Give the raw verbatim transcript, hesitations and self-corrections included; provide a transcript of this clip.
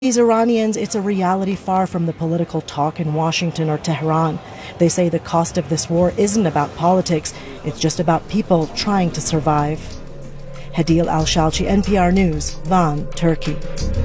These Iranians, it's a reality far from the political talk in Washington or Tehran. They say the cost of this war isn't about politics, it's just about people trying to survive. Hadil Al-Shalchi, N P R News, Van, Turkey.